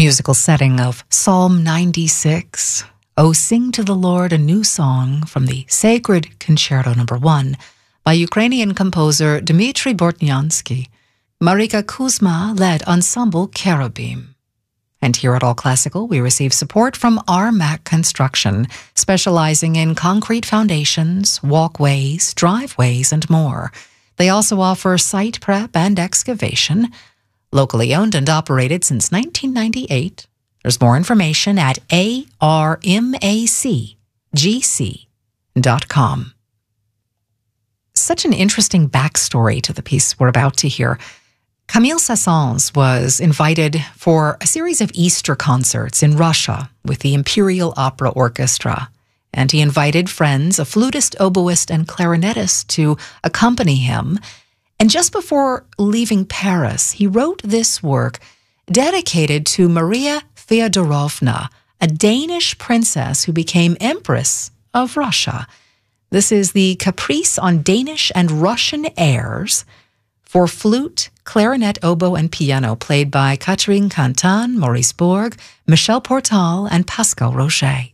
musical setting of Psalm 96, "O Sing to the Lord a New Song" from the Sacred Concerto No. 1 by Ukrainian composer Dmitry Bortnyansky. Marika Kuzma led Ensemble Cherubim. And here at All Classical, we receive support from RMAC Construction, specializing in concrete foundations, walkways, driveways, and more. They also offer site prep and excavation. Locally owned and operated since 1998. There's more information at armacgc.com. Such an interesting backstory to the piece we're about to hear. Camille Saint-Saëns was invited for a series of Easter concerts in Russia with the Imperial Opera Orchestra, and he invited friends, a flutist, oboist, and clarinetist to accompany him. And just before leaving Paris, he wrote this work dedicated to Maria Feodorovna, a Danish princess who became Empress of Russia. This is the Caprice on Danish and Russian airs for flute, clarinet, oboe, and piano, played by Catherine Cantan, Maurice Borg, Michel Portal, and Pascal Roget.